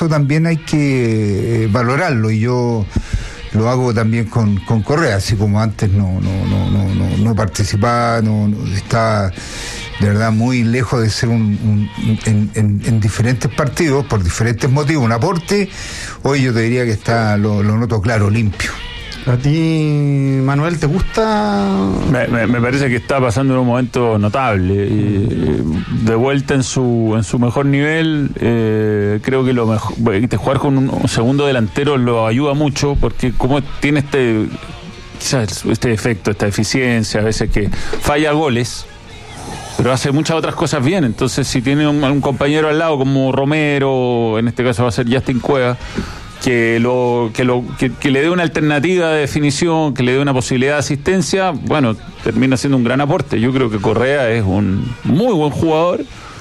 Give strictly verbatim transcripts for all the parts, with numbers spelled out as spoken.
esto también hay que eh, valorarlo, y yo lo hago también con, con Correa, así como antes no no no no no, no participaba, no, no estaba de verdad muy lejos de ser un, un, un en, en, en diferentes partidos por diferentes motivos un aporte. Hoy yo te diría que está, lo, lo noto claro, limpio. ¿A ti, Manuel, te gusta? Me, me, me parece que está pasando en un momento notable. Eh, de vuelta en su en su mejor nivel. Eh, creo que lo mejor, jugar con un, un segundo delantero lo ayuda mucho, porque como tiene este quizás este defecto, esta eficiencia, a veces que falla goles, pero hace muchas otras cosas bien. Entonces, si tiene un, un compañero al lado como Romero, en este caso va a ser Justin Cueva, que lo que lo que, que le dé una alternativa de definición, que le dé una posibilidad de asistencia, bueno, termina siendo un gran aporte. Yo creo que Correa es un muy buen jugador,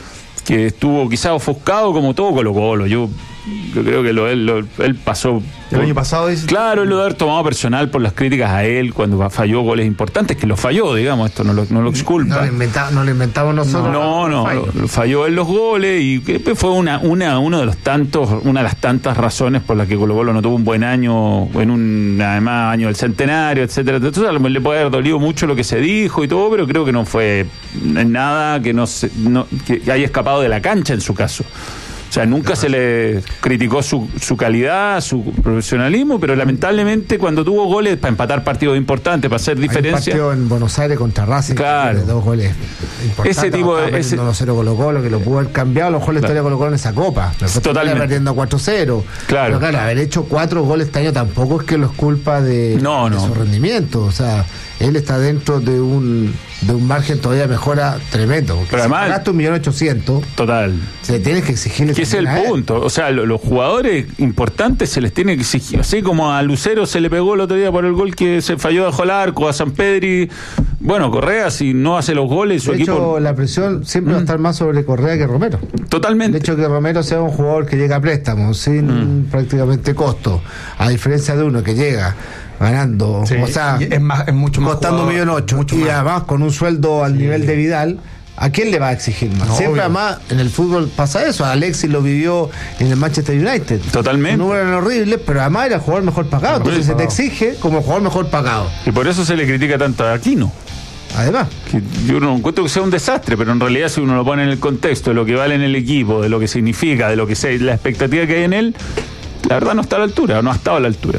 que estuvo quizás ofuscado como todo Colo-Colo. Yo, yo creo que lo, él, lo, él pasó... ¿El año pasado? Dice... Claro, él lo debe haber tomado personal por las críticas a él cuando falló goles importantes, que lo falló, digamos, esto no lo, no lo exculpa. No lo, inventa, no lo inventamos nosotros. No, no, no lo, falló en los goles, y fue una, una, uno de los tantos, una de las tantas razones por las que Colo-Colo no tuvo un buen año, en un, además, año del centenario, etcétera. Entonces, le puede haber dolido mucho lo que se dijo y todo, pero creo que no fue nada que no, se, no que haya escapado de la cancha en su caso. O sea, nunca se le criticó su, su calidad, su profesionalismo, pero lamentablemente cuando tuvo goles para empatar partidos importantes, para hacer diferencia... Hay un partido en Buenos Aires contra Racing, claro, dos goles importantes. Ese tipo de... Ese... uno cero Colo-Colo, que lo pudo haber cambiado, a lo mejor la historia de Colo-Colo en esa copa. Totalmente. Perdiendo cuatro cero. Claro. Pero claro, haber hecho cuatro goles este año tampoco es que lo es culpa de, no, no. de su rendimiento. O sea, él está dentro de un... de un margen todavía mejora tremendo. Pero si además, pagaste un millón ochocientos, total, se tienes que exigirle. Que es el punto. O sea, lo, los jugadores importantes se les tiene que exigir. Así como a Lucero se le pegó el otro día por el gol que se falló bajo el arco, a Sampedri. Bueno, Correa, si no hace los goles, su de equipo. Hecho, la presión siempre mm. va a estar más sobre Correa que Romero. Totalmente. De hecho, que Romero sea un jugador que llega a préstamo sin mm. prácticamente costo, a diferencia de uno que llega ganando, sí, o sea, es, más, es mucho más costando un millón ocho y más. Además con un sueldo al sí. nivel de Vidal, ¿a quién le va a exigir más? No, siempre obvio. Además en el fútbol pasa eso. Alexis lo vivió en el Manchester United. Totalmente. No eran horribles, pero además era el jugador mejor pagado. No, entonces se te exige como el jugador mejor pagado. Y por eso se le critica tanto a Aquino. Además, que yo no encuentro que sea un desastre, pero en realidad si uno lo pone en el contexto de lo que vale en el equipo, de lo que significa, de lo que sea, la expectativa que hay en él, la verdad no está a la altura, no ha estado a la altura.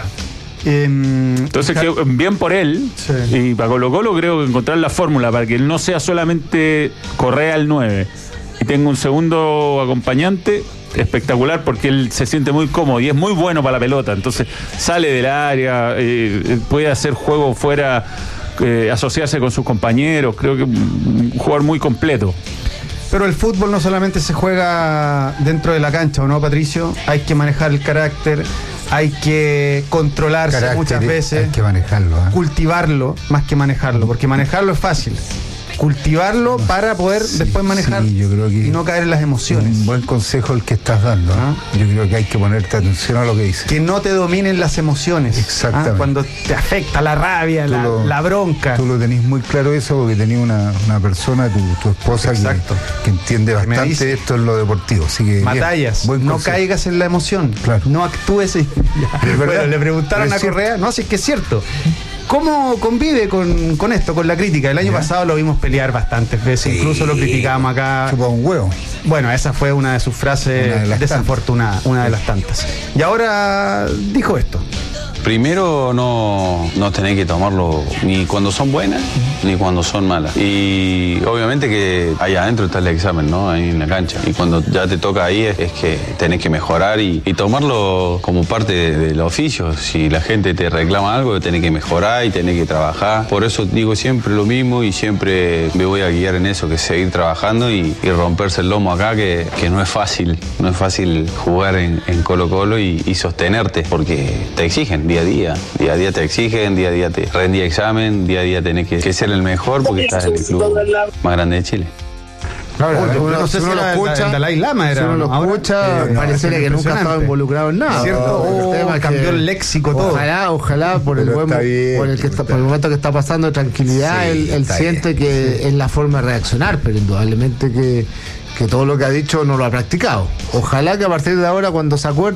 Entonces, que bien por él, sí. Y para Colo-Colo creo que encontrar la fórmula para que él no sea solamente Correa el nueve y tenga un segundo acompañante espectacular, porque él se siente muy cómodo y es muy bueno para la pelota. Entonces sale del área, eh, puede hacer juego fuera, eh, asociarse con sus compañeros. Creo que un jugador muy completo. Pero el fútbol no solamente se juega dentro de la cancha, ¿o no, Patricio? Hay que manejar el carácter, hay que controlarse carácter, muchas veces. Hay que manejarlo. ¿eh? Cultivarlo, más que manejarlo, porque manejarlo es fácil. Cultivarlo para poder sí, después manejar sí, yo creo que y no caer en las emociones. Un buen consejo el que estás dando. ¿Ah? Yo creo que hay que ponerte atención a lo que dices. Que no te dominen las emociones. Exactamente. ¿Ah? Cuando te afecta la rabia, la, lo, la bronca. Tú lo tenés muy claro eso, porque tenés una, una persona, tu, tu esposa, que, que entiende bastante esto en lo deportivo. Así que Matallas, bien, no caigas en la emoción. Claro. No actúes. Y... bueno, le preguntaron a Correa, no, si es que es cierto. ¿Cómo convive con, con esto, con la crítica? El año ¿Ya? pasado lo vimos pelear bastantes veces, sí, incluso lo criticamos acá. Chupa un huevo. Bueno, esa fue una de sus frases de desafortunadas, una de las tantas. Y ahora dijo esto. Primero, no, no tenés que tomarlo ni cuando son buenas ni cuando son malas. Y obviamente que ahí adentro está el examen, ¿no? Ahí en la cancha. Y cuando ya te toca ahí es, es que tenés que mejorar y, y tomarlo como parte de, del oficio. Si la gente te reclama algo, tenés que mejorar y tenés que trabajar. Por eso digo siempre lo mismo y siempre me voy a guiar en eso, que es seguir trabajando y, y romperse el lomo acá, que, que no es fácil. No es fácil jugar en, en Colo-Colo y, y sostenerte, porque te exigen día a día. Día a día te exigen, día a día te rendí examen, día a día tenés que, que ser el mejor porque estás en el club más grande de Chile. Claro, uno, uno, no sé si uno lo escucha, el Dalai Lama era, si uno lo ahora, escucha, eh, pareciera que nunca ha estado involucrado en nada. ¿Cierto? Oh, el tema cambió el léxico todo. Ojalá, ojalá por el buen, bien, por el que está, por el momento que está pasando de tranquilidad, sí, él, él siente bien, que sí. es la forma de reaccionar, pero indudablemente que que todo lo que ha dicho no lo ha practicado. Ojalá que a partir de ahora, cuando se acuerde